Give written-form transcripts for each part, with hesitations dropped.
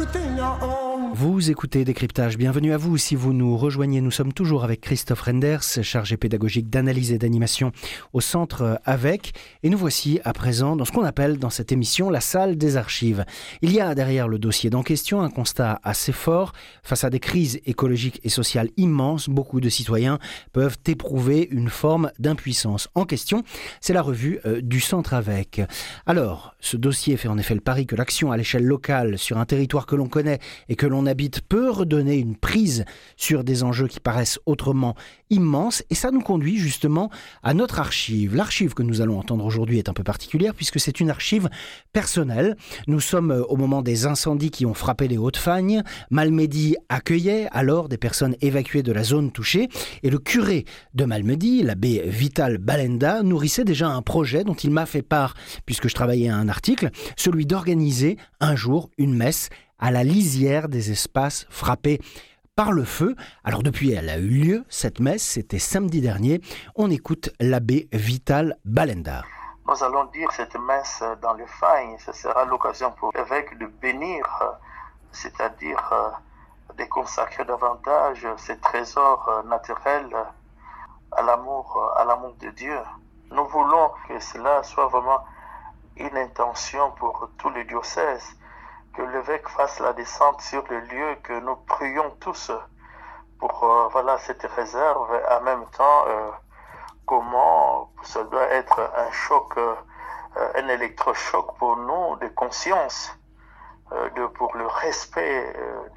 everything I own. Vous écoutez Décryptage, bienvenue à vous. Si vous nous rejoignez, nous sommes toujours avec Christophe Renders, chargé pédagogique d'analyse et d'animation au Centre AVEC. Et nous voici à présent dans ce qu'on appelle dans cette émission la salle des archives. Il y a derrière le dossier d'en question un constat assez fort. Face à des crises écologiques et sociales immenses, beaucoup de citoyens peuvent éprouver une forme d'impuissance. En question, c'est la revue du Centre AVEC. Alors, ce dossier fait en effet le pari que l'action à l'échelle locale sur un territoire que l'on connaît et que l'on habite peut redonner une prise sur des enjeux qui paraissent autrement immenses. Et ça nous conduit justement à notre archive. L'archive que nous allons entendre aujourd'hui est un peu particulière puisque c'est une archive personnelle. Nous sommes au moment des incendies qui ont frappé les Hauts-de-Fagne. Malmedy accueillait alors des personnes évacuées de la zone touchée. Et le curé de Malmedy, l'abbé Vital Balenda, nourrissait déjà un projet dont il m'a fait part, puisque je travaillais à un article, celui d'organiser un jour une messe à la lisière des espaces frappés par le feu. Alors depuis, elle a eu lieu, cette messe, c'était samedi dernier. On écoute l'abbé Vital Balenda. Nous allons dire cette messe dans le Fagne. Ce sera l'occasion pour l'évêque de bénir, c'est-à-dire de consacrer davantage ces trésors naturels à l'amour de Dieu. Nous voulons que cela soit vraiment une intention pour tous les diocèses, que l'évêque fasse la descente sur le lieu, que nous prions tous pour cette réserve, et en même temps comment ça doit être un choc, un électrochoc pour nous de conscience, pour le respect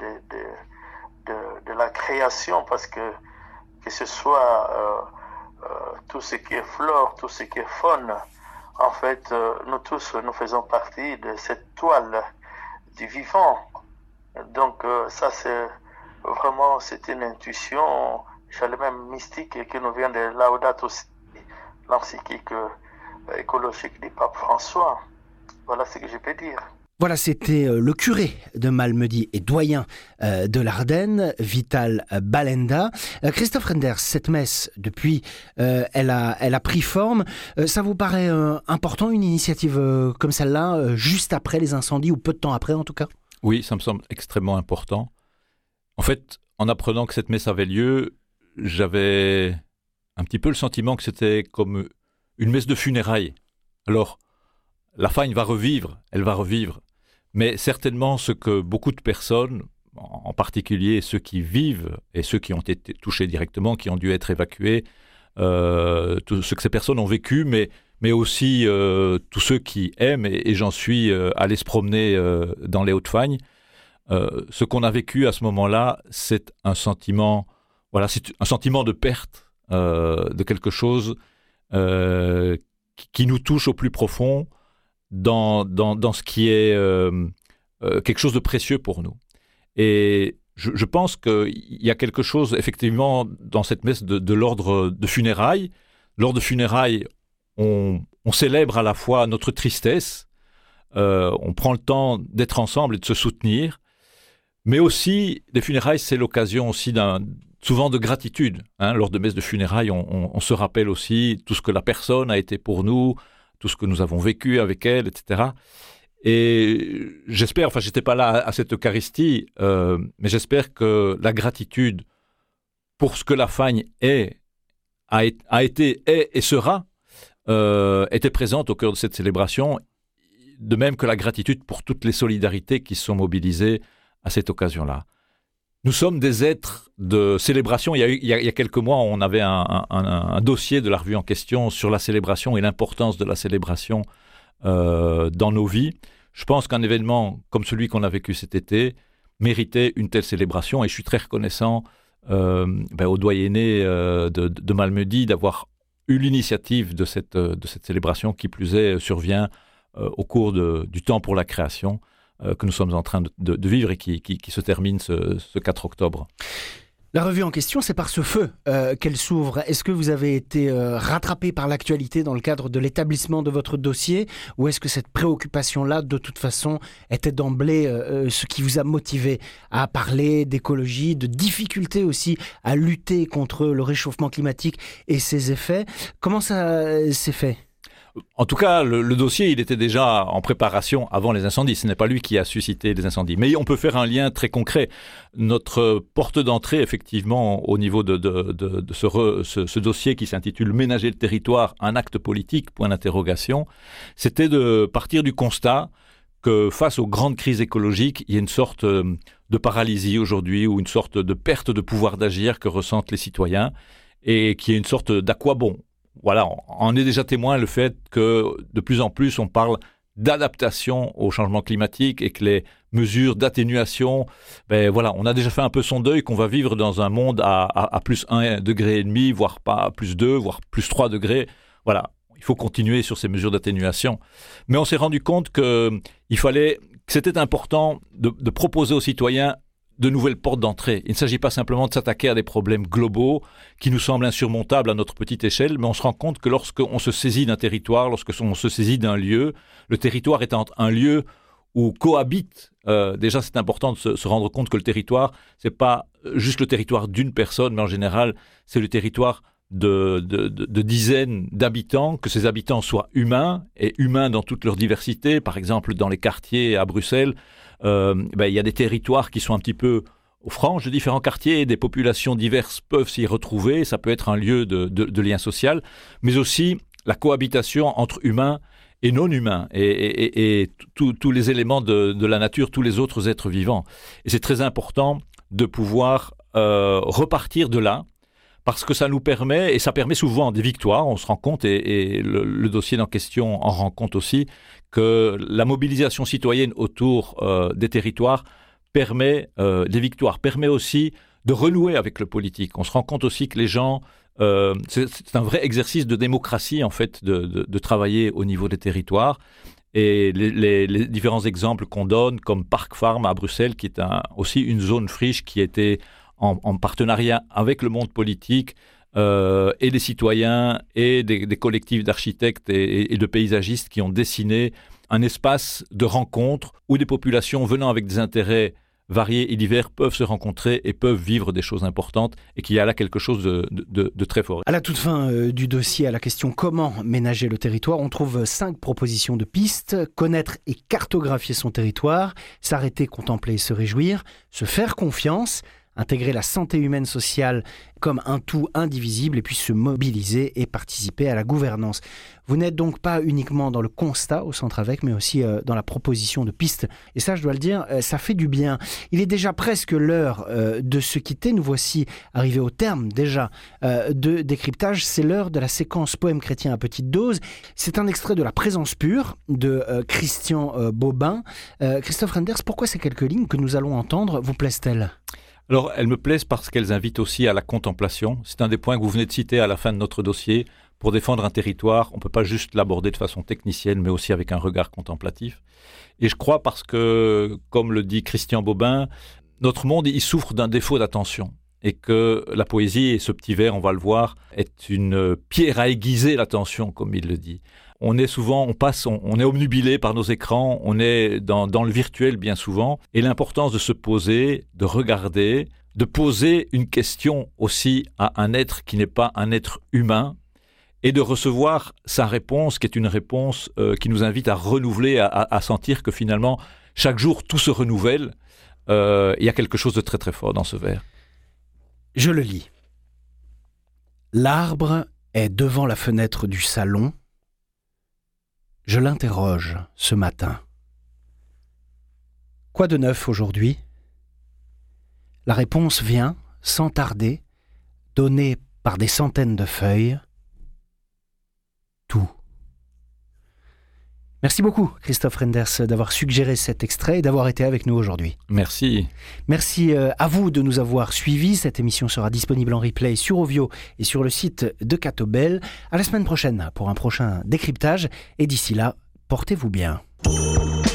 de la création, parce que ce soit tout ce qui est flore, tout ce qui est faune, en fait, nous tous, nous faisons partie de cette toile du vivant. Donc ça, c'est une intuition, j'allais même mystique, qui nous vient de Laudato Si, l'encyclique écologique du pape François. Voilà ce que je peux dire. Voilà, c'était le curé de Malmedy et doyen de l'Ardenne, Vital Balenda. Christophe Renders, cette messe, depuis, elle a pris forme. Ça vous paraît important, une initiative comme celle-là, juste après les incendies, ou peu de temps après en tout cas ? Oui, ça me semble extrêmement important. En fait, en apprenant que cette messe avait lieu, j'avais un petit peu le sentiment que c'était comme une messe de funérailles. Alors, la Fagne va revivre, elle va revivre. Mais certainement ce que beaucoup de personnes, en particulier ceux qui vivent et ceux qui ont été touchés directement, qui ont dû être évacués, tout ce que ces personnes ont vécu, mais aussi tous ceux qui aiment, et j'en suis allé se promener dans les Hauts-de-Fagne, ce qu'on a vécu à ce moment-là, c'est un sentiment de perte de quelque chose qui nous touche au plus profond, dans ce qui est quelque chose de précieux pour nous. Et je pense qu'il y a quelque chose, effectivement, dans cette messe de l'ordre de funérailles. Lors de funérailles, on célèbre à la fois notre tristesse, on prend le temps d'être ensemble et de se soutenir, mais aussi, les funérailles, c'est l'occasion aussi souvent de gratitude. Lors de messes de funérailles, on se rappelle aussi tout ce que la personne a été pour nous, tout ce que nous avons vécu avec elle, etc. Et j'espère, j'étais pas là à cette Eucharistie, mais j'espère que la gratitude pour ce que la Fagne a été, est et sera, était présente au cœur de cette célébration, de même que la gratitude pour toutes les solidarités qui sont mobilisées à cette occasion-là. Nous sommes des êtres de célébration. Il y a quelques mois, on avait un dossier de la revue en question sur la célébration et l'importance de la célébration dans nos vies. Je pense qu'un événement comme celui qu'on a vécu cet été méritait une telle célébration, et je suis très reconnaissant au doyenné de Malmedy d'avoir eu l'initiative de cette célébration, qui plus est survient au cours du temps pour la création, que nous sommes en train de vivre et qui se termine ce 4 octobre. La revue en question, c'est par ce feu qu'elle s'ouvre. Est-ce que vous avez été rattrapé par l'actualité dans le cadre de l'établissement de votre dossier, ou est-ce que cette préoccupation-là, de toute façon, était d'emblée ce qui vous a motivé à parler d'écologie, de difficultés aussi à lutter contre le réchauffement climatique et ses effets ? Comment ça s'est fait ? En tout cas, le dossier, il était déjà en préparation avant les incendies. Ce n'est pas lui qui a suscité les incendies. Mais on peut faire un lien très concret. Notre porte d'entrée, effectivement, au niveau de ce dossier qui s'intitule « Ménager le territoire, un acte politique », point d'interrogation, c'était de partir du constat que face aux grandes crises écologiques, il y a une sorte de paralysie aujourd'hui ou une sorte de perte de pouvoir d'agir que ressentent les citoyens et qui est une sorte d'aquabon. Voilà, on en est déjà témoin le fait que de plus en plus on parle d'adaptation au changement climatique et que les mesures d'atténuation, on a déjà fait un peu son deuil qu'on va vivre dans un monde à plus 1,5 degré, voire pas plus 2, voire plus 3 degrés. Voilà, il faut continuer sur ces mesures d'atténuation. Mais on s'est rendu compte que c'était important de proposer aux citoyens de nouvelles portes d'entrée. Il ne s'agit pas simplement de s'attaquer à des problèmes globaux qui nous semblent insurmontables à notre petite échelle, mais on se rend compte que lorsqu'on se saisit d'un territoire, lorsqu'on se saisit d'un lieu, le territoire étant un lieu où cohabitent, déjà c'est important de se rendre compte que le territoire, c'est pas juste le territoire d'une personne, mais en général, c'est le territoire de dizaines d'habitants, que ces habitants soient humains, et humains dans toute leur diversité. Par exemple, dans les quartiers à Bruxelles, il y a des territoires qui sont un petit peu aux franges de différents quartiers, des populations diverses peuvent s'y retrouver, ça peut être un lieu de lien social, mais aussi la cohabitation entre humains et non humains, et tous les éléments de la nature, tous les autres êtres vivants. Et c'est très important de pouvoir repartir de là, parce que ça nous permet, et ça permet souvent des victoires, on se rend compte, et le dossier en question en rend compte aussi, que la mobilisation citoyenne autour des territoires permet des victoires, permet aussi de renouer avec le politique. On se rend compte aussi que les gens, c'est un vrai exercice de démocratie en fait, de travailler au niveau des territoires. Et les différents exemples qu'on donne, comme Parc Farm à Bruxelles, qui est aussi une zone friche qui était en partenariat avec le monde politique et des citoyens et des collectifs d'architectes et de paysagistes qui ont dessiné un espace de rencontre où des populations venant avec des intérêts variés et divers peuvent se rencontrer et peuvent vivre des choses importantes et qu'il y a là quelque chose de très fort. À la toute fin du dossier, à la question comment ménager le territoire, on trouve 5 propositions de pistes: connaître et cartographier son territoire, s'arrêter, contempler et se réjouir, se faire confiance, intégrer la santé humaine sociale comme un tout indivisible et puis se mobiliser et participer à la gouvernance. Vous n'êtes donc pas uniquement dans le constat au Centre Avec, mais aussi dans la proposition de pistes. Et ça, je dois le dire, ça fait du bien. Il est déjà presque l'heure de se quitter. Nous voici arrivés au terme déjà de décryptage. C'est l'heure de la séquence Poème chrétien à petite dose. C'est un extrait de La Présence pure de Christian Bobin. Christophe Renders, pourquoi ces quelques lignes que nous allons entendre vous plaisent-elles ? Alors, elles me plaisent parce qu'elles invitent aussi à la contemplation. C'est un des points que vous venez de citer à la fin de notre dossier. Pour défendre un territoire, on ne peut pas juste l'aborder de façon technicienne, mais aussi avec un regard contemplatif. Et je crois parce que, comme le dit Christian Bobin, notre monde, il souffre d'un défaut d'attention. Et que la poésie, et ce petit vers, on va le voir, est une pierre à aiguiser l'attention, comme il le dit. On est souvent, on est obnubilé par nos écrans, on est dans le virtuel bien souvent. Et l'importance de se poser, de regarder, de poser une question aussi à un être qui n'est pas un être humain, et de recevoir sa réponse, qui est une réponse qui nous invite à renouveler, à sentir que finalement, chaque jour, tout se renouvelle. Il y a quelque chose de très très fort dans ce vers. Je le lis. L'arbre est devant la fenêtre du salon. Je l'interroge ce matin. Quoi de neuf aujourd'hui ? La réponse vient, sans tarder, donnée par des centaines de feuilles. Tout. Merci beaucoup, Christophe Renders, d'avoir suggéré cet extrait et d'avoir été avec nous aujourd'hui. Merci. Merci à vous de nous avoir suivis. Cette émission sera disponible en replay sur Ovio et sur le site de Catobel. À la semaine prochaine pour un prochain décryptage. Et d'ici là, portez-vous bien.